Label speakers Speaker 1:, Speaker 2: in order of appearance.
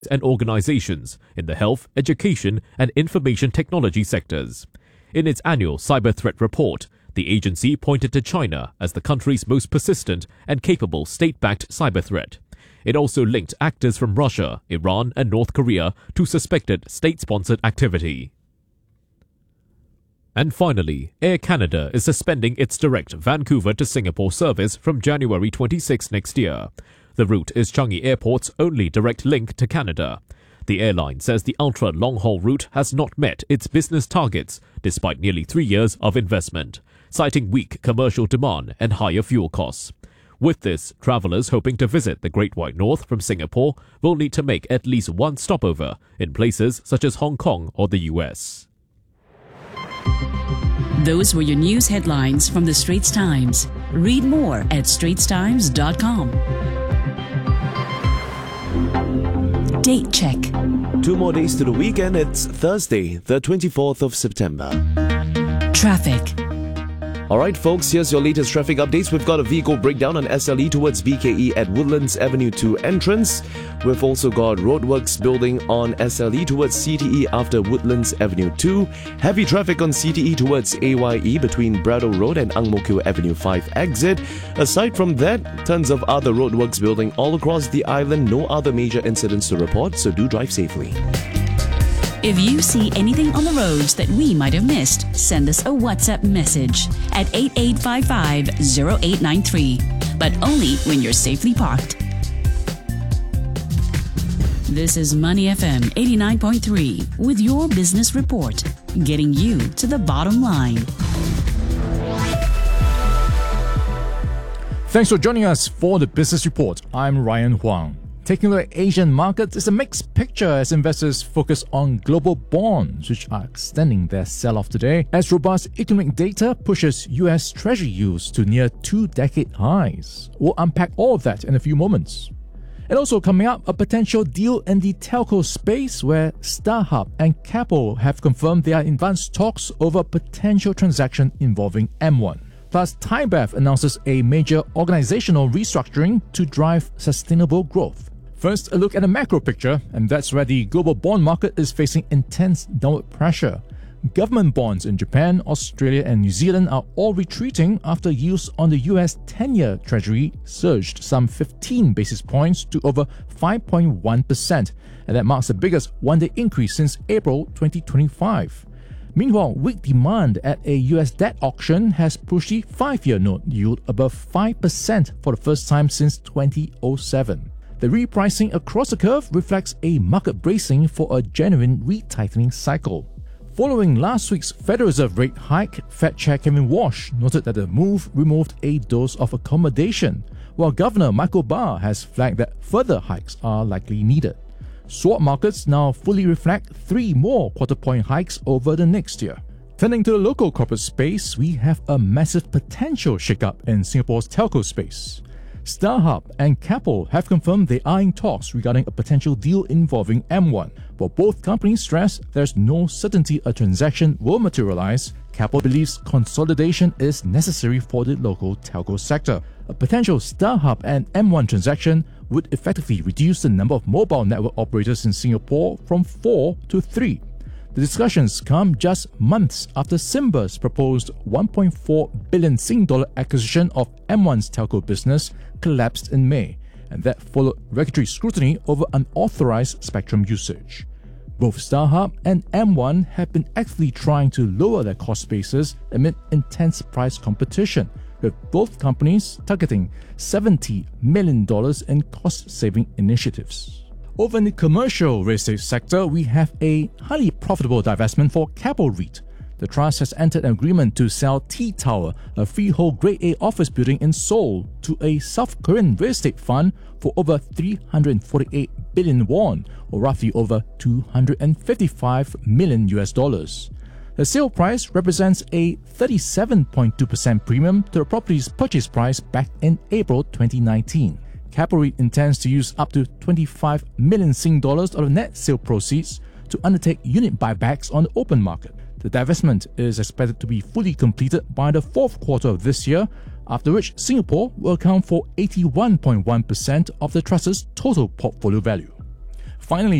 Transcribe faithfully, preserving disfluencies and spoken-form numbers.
Speaker 1: and organizations in the health, education, and information technology sectors. In its annual cyber threat report, the agency pointed to China as the country's most persistent and capable state-backed cyber threat. It also linked actors from Russia, Iran, and North Korea to suspected state-sponsored activity. And finally, Air Canada is suspending its direct Vancouver to Singapore service from January twenty-sixth next year. The route is Changi Airport's only direct link to Canada. The airline says the ultra-long-haul route has not met its business targets despite nearly three years of investment, citing weak commercial demand and higher fuel costs. With this, travellers hoping to visit the Great White North from Singapore will need to make at least one stopover in places such as Hong Kong or the U S.
Speaker 2: Those were your news headlines from the Straits Times. Read more at straits times dot com. Date check.
Speaker 3: Two more days to the weekend. It's Thursday, the twenty-fourth of September.
Speaker 2: Traffic.
Speaker 3: Alright folks, here's your latest traffic updates. We've got a vehicle breakdown on S L E towards B K E at Woodlands Avenue two entrance. We've also got roadworks building on S L E towards C T E after Woodlands Avenue two. Heavy traffic on C T E towards A Y E between Braddell Road and Ang Mo Kio Avenue five exit. Aside from that, tons of other roadworks building all across the island. No other major incidents to report, so do drive safely.
Speaker 2: If you see anything on the roads that we might have missed, send us a WhatsApp message at eight eight five five zero eight nine three, but only when you're safely parked. This is Money F M eighty-nine point three with your business report, getting you to the bottom line.
Speaker 4: Thanks for joining us for the Business Report. I'm Ryan Huang. Taking a look at Asian markets is a mixed picture as investors focus on global bonds, which are extending their sell-off today, as robust economic data pushes U S Treasury yields to near two-decade highs. We'll unpack all of that in a few moments. And also coming up, a potential deal in the telco space where StarHub and Keppel have confirmed they are in advanced talks over a potential transaction involving M one. Plus, Thai Bev announces a major organizational restructuring to drive sustainable growth. First, a look at the macro picture, and that's where the global bond market is facing intense downward pressure. Government bonds in Japan, Australia, and New Zealand are all retreating after yields on the U S ten-year Treasury surged some fifteen basis points to over five point one percent, and that marks the biggest one-day increase since April twenty twenty-five. Meanwhile, weak demand at a U S debt auction has pushed the five-year note yield above five percent for the first time since twenty oh seven. The repricing across the curve reflects a market bracing for a genuine retightening cycle. Following last week's Federal Reserve rate hike, Fed Chair Kevin Walsh noted that the move removed a dose of accommodation, while Governor Michael Barr has flagged that further hikes are likely needed. Swap markets now fully reflect three more quarter-point hikes over the next year. Turning to the local corporate space, we have a massive potential shakeup in Singapore's telco space. StarHub and Keppel have confirmed they are in talks regarding a potential deal involving M one. While both companies stress there's no certainty a transaction will materialize, Keppel believes consolidation is necessary for the local telco sector. A potential StarHub and M one transaction would effectively reduce the number of mobile network operators in Singapore from four to three. The discussions come just months after Simba's proposed one point four billion Sing dollar acquisition of M one's telco business collapsed in May, and that followed regulatory scrutiny over unauthorized spectrum usage. Both StarHub and M one have been actively trying to lower their cost bases amid intense price competition, with both companies targeting seventy million dollars in cost-saving initiatives. Over in the commercial real estate sector, we have a highly profitable divestment for Keppel REIT. The trust has entered an agreement to sell T Tower, a freehold Grade A office building in Seoul, to a South Korean real estate fund for over three hundred forty-eight billion won, or roughly over two hundred fifty-five million U S dollars. The sale price represents a thirty-seven point two percent premium to the property's purchase price back in April twenty nineteen. Keppel REIT intends to use up to twenty-five million Sing dollars of the net sale proceeds to undertake unit buybacks on the open market. The divestment is expected to be fully completed by the fourth quarter of this year, after which Singapore will account for eighty-one point one percent of the trust's total portfolio value. Finally,